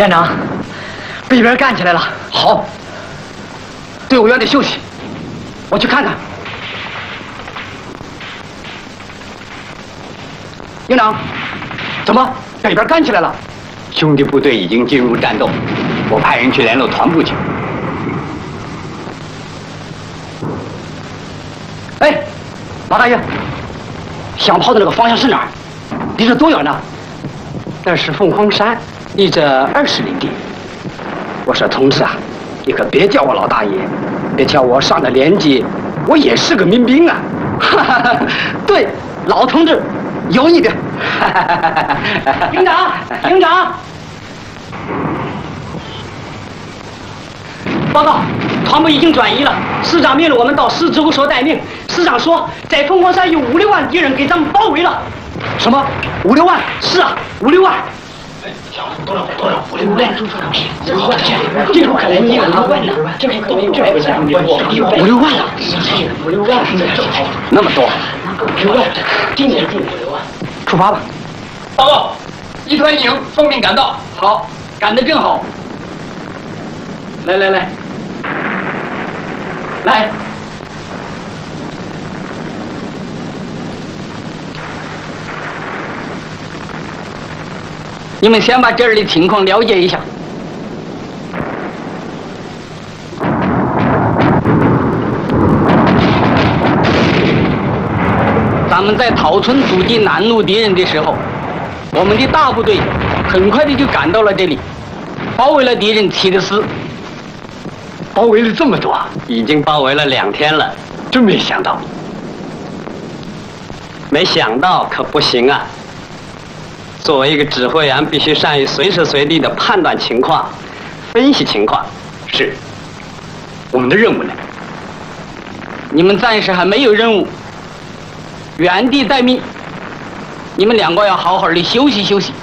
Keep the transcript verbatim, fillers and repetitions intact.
连长，北边干起来了。好，队伍员得休息，我去看看。营长，怎么北边干起来了？ 兄弟部队已经进入战斗，我派人去联络团部去。 哎，马大爷，响炮的那个方向是哪儿？离这多远呢？ 那是凤凰山，离这二十里地。我说同志啊，你可别叫我老大爷，别瞧我上了年纪，我也是个民兵啊。 哈哈，对，老同志有一点。营长，营长，报告，团部已经转移了。师长命令我们到师指挥所待命。师长说，在凤凰山有五六万敌人给咱们包围了。什么？五六万？是啊，五六万。多少？多少？五六万？这不可能，你五六万呢？这不可能，这不可能，五六万了，五六万， 那么多， 五六万，今年就五六万。出发吧。 报告，一团营奉命赶到。 好，赶得正好。来来来，来。你们先把这儿的情况了解一下。咱们在桃村阻击南路敌人的时候，我们的大部队很快的就赶到了这里，包围了敌人七个师。 包围了这么多，已经包围了两天了，真没想到。没想到可不行啊！作为一个指挥员，必须善于随时随地的判断情况、分析情况。是，我们的任务呢？ 你们暂时还没有任务，原地待命。你们两个要好好的休息休息。